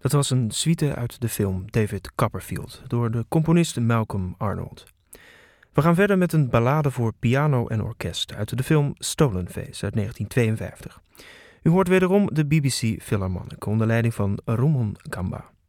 Dat was een suite uit de film David Copperfield door de componist Malcolm Arnold. We gaan verder met een ballade voor piano en orkest uit de film Stolen Face uit 1952. U hoort wederom de BBC Philharmonic onder leiding van Rumon Gamba.